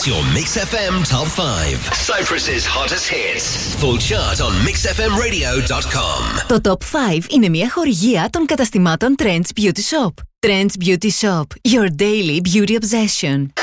It's your Mix FM Top 5. Cyprus's hottest hits. Full chart on mixfmradio.com. Το Top 5 είναι μια χορηγία των καταστημάτων Trends Beauty Shop. Trends Beauty Shop. Your daily beauty obsession.